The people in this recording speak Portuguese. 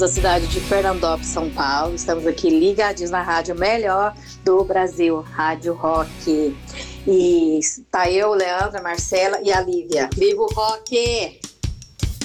da cidade de Fernandópolis, São Paulo. Estamos aqui ligadinhos na rádio melhor do Brasil, Rádio Rock. E tá eu, Leandra, Marcela e a Lívia. Viva o rock!